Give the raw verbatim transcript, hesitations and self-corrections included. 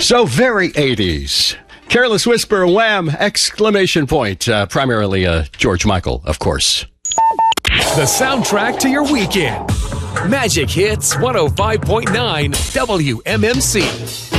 So very eighties. Careless Whisper, Wham! Exclamation point. Uh, primarily uh, George Michael, of course. The soundtrack to your weekend. Magic Hits one oh five point nine W M M C.